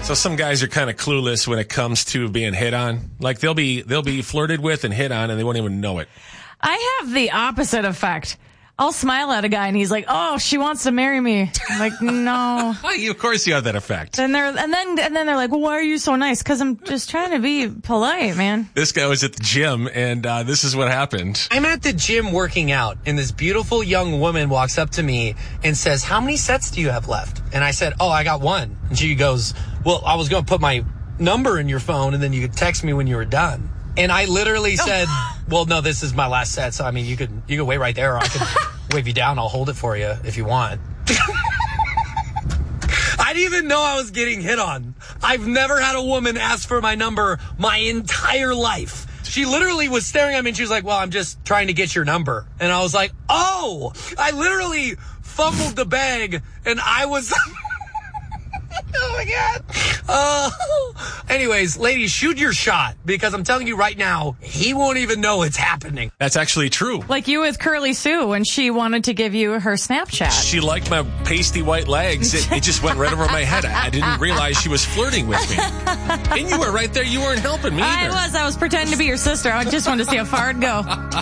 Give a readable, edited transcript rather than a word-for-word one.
So some guys are kind of clueless when it comes to being hit on. Like they'll be flirted with and hit on and they won't even know it. I have the opposite effect. I'll smile at a guy and he's like, "Oh, she wants to marry me." I'm like, "No." Of course you have that effect. And then they're like, "Well, why are you so nice?" Because I'm just trying to be polite, man. This guy was at the gym and this is what happened. I'm at the gym working out and this beautiful young woman walks up to me and says, "How many sets do you have left?" And I said, "Oh, I got one." And she goes, "Well, I was going to put my number in your phone and then you could text me when you were done." And I literally said, "Well, no, this is my last set. So, I mean, you could wait right there or I could wave you down. I'll hold it for you if you want." I didn't even know I was getting hit on. I've never had a woman ask for my number my entire life. She literally was staring at me and she was like, "Well, I'm just trying to get your number." And I was like, "Oh," I literally fumbled the bag and I was... Oh my God. Anyways, ladies, shoot your shot because I'm telling you right now, he won't even know it's happening. That's actually true. Like you with Curly Sue when she wanted to give you her Snapchat. She liked my pasty white legs. It just went right over my head. I didn't realize she was flirting with me. And you were right there. You weren't helping me either. I was pretending to be your sister. I just wanted to see how far it'd go.